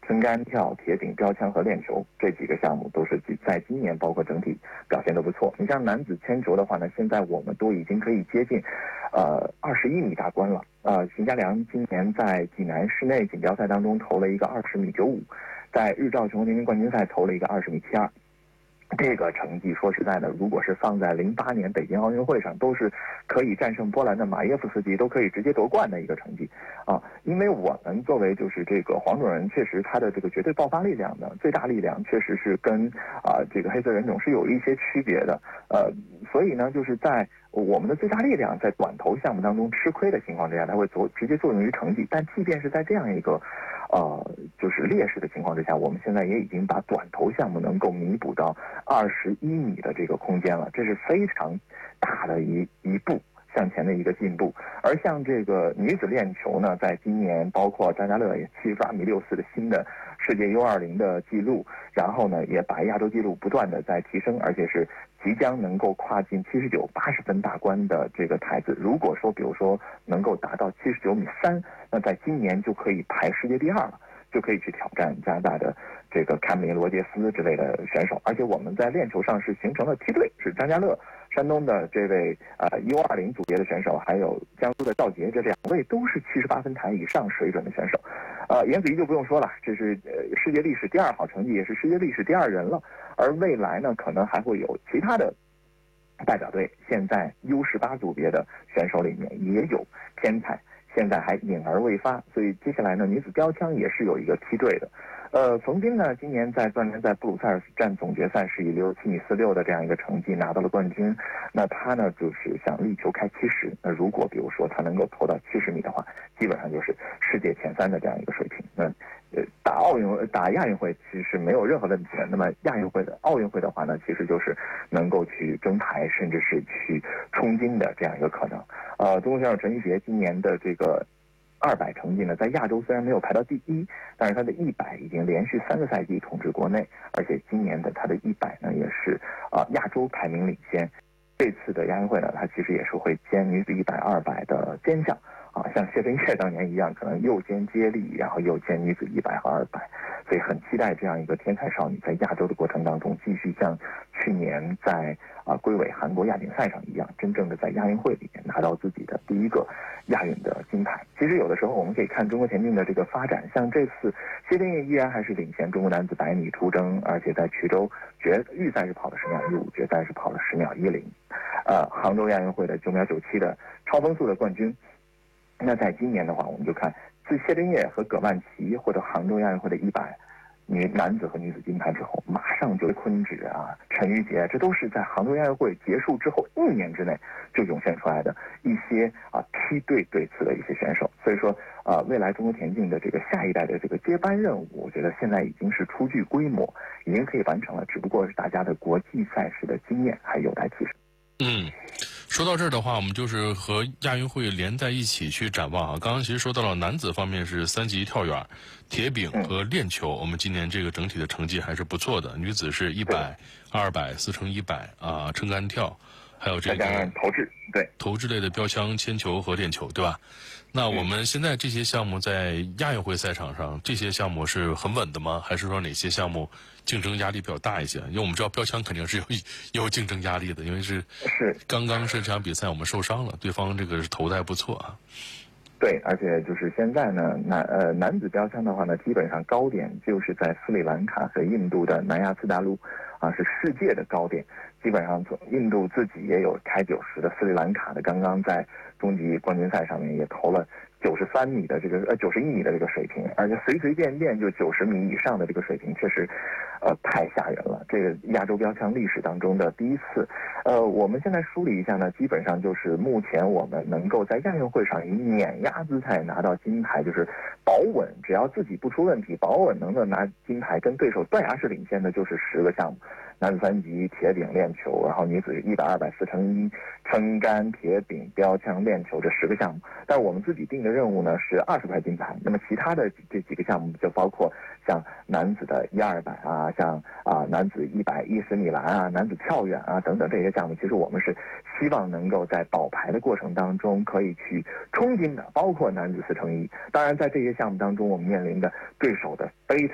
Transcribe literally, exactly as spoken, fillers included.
撑杆跳、铁饼、标枪和链球这几个项目都是在今年包括整体表现都不错。你像男子铅球的话呢，现在我们都已经可以接近，呃，二十一米大关了。呃，邢家良今年在济南室内锦标赛当中投了一个二十米九五，在日照全国田径冠军赛投了一个二十米七二。这个成绩说实在的，如果是放在零八年北京奥运会上，都是可以战胜波兰的马耶夫斯基，都可以直接夺冠的一个成绩啊！因为我们作为就是这个黄种人，确实他的这个绝对爆发力量的最大力量，确实是跟啊这个黑色人种是有一些区别的。呃，所以呢，就是在我们的最大力量在短投项目当中吃亏的情况之下，它会作直接作用于成绩。但即便是在这样一个呃就是劣势的情况之下，我们现在也已经把短投项目能够弥补到二十一米的这个空间了，这是非常大的一一步向前的一个进步。而像这个女子链球呢，在今年包括张家乐也七十八米六四的新的世界 U 二零的记录，然后呢也把亚洲纪录不断的在提升，而且是即将能够跨进七十九八十分大关的这个台子。如果说比如说能够达到七十九米三，那在今年就可以排世界第二了，就可以去挑战加拿大的这个坎米罗杰斯之类的选手。而且我们在链球上是形成了梯队，是张家乐、山东的这位呃 U 二零组别的选手，还有江苏的赵杰，这两位都是七十八分台以上水准的选手。呃，严子怡就不用说了，这是呃世界历史第二好成绩，也是世界历史第二人了。而未来呢，可能还会有其他的代表队，现在 U 十八组别的选手里面也有天才，现在还隐而未发，所以接下来呢，女子标枪也是有一个梯队的。呃，冯斌呢，今年在钻石在布鲁塞尔站总决赛是以六七米四六的这样一个成绩拿到了冠军。那他呢，就是想力求开七十。那如果比如说他能够投到七十米的话，基本上就是世界前三的这样一个水平。那呃，打奥运打亚运会其实是没有任何问题的。那么亚运会的奥运会的话呢，其实就是能够去争牌，甚至是去冲金的这样一个可能。呃，中国选手陈一杰今年的这个二百成绩呢，在亚洲虽然没有排到第一，但是他的一百已经连续三个赛季统治国内，而且今年的他的一百呢也是啊、呃、亚洲排名领先。这次的亚运会呢，他其实也是会兼女子一百、二百的兼项啊，像谢震业当年一样，可能又兼接力，然后又兼女子一百和二百，所以很期待这样一个天才少女在亚洲的过程当中，继续像去年在啊归尾韩国亚锦赛上一样，真正的在亚运会里面拿到自己的第一个亚运的金牌。其实有的时候我们可以看中国田径的这个发展，像这次谢震业依然还是领先中国男子百米出征，而且在衢州决预赛是跑了十秒一五，决赛是跑了十秒一零。呃，杭州亚运会的九秒九七的超风速的冠军。那在今年的话，我们就看自谢震业和葛曼棋获得杭州亚运会的一百女男子和女子金牌之后，马上就昆芷啊、陈玉洁，这都是在杭州亚运会结束之后一年之内就涌现出来的一些啊梯队对次的一些选手。所以说啊、呃，未来中国田径的这个下一代的这个接班任务，我觉得现在已经是初具规模，已经可以完成了，只不过是大家的国际赛事的经验还有待提升。 嗯，说到这儿的话，我们就是和亚运会连在一起去展望啊。刚刚其实说到了男子方面是三级跳远、铁饼和链球，我们今年这个整体的成绩还是不错的。女子是一百、二百、四乘一百啊，撑杆跳，还有这个投掷，对投掷类的标枪、铅球和链球，对吧？那我们现在这些项目在亚运会赛场上，这些项目是很稳的吗？还是说哪些项目竞争压力比较大一些？因为我们知道标枪肯定是有有竞争压力的，因为是是刚刚是这场比赛我们受伤了，对方这个是投的还不错啊。 对，而且就是现在呢，男呃男子标枪的话呢，基本上高点就是在斯里兰卡和印度的南亚次大陆，啊是世界的高点。基本上从印度自己也有开九十的，斯里兰卡的刚刚在终极冠军赛上面也投了九十三米的这个呃九十一米的这个水平，而且随随便便就九十米以上的这个水平，确实呃太吓人了。这个亚洲标枪历史当中的第一次。呃，我们现在梳理一下呢，基本上就是目前我们能够在亚运会上以碾压姿态拿到金牌，就是保稳，只要自己不出问题，保稳能够拿金牌，跟对手断崖式领先的就是十个项目。男子三级、铁饼、链球，然后女子一百、二百、四乘一、撑杆、铁饼、标枪、链球这十个项目。但是我们自己定的任务呢是二十块金牌。那么其他的这几个项目就包括像男子的一二百啊，像啊男子一百一十米栏啊，男子跳远啊等等这些项目，其实我们是希望能够在保牌的过程当中可以去冲金的，包括男子四乘一。当然在这些项目当中，我们面临的对手的非常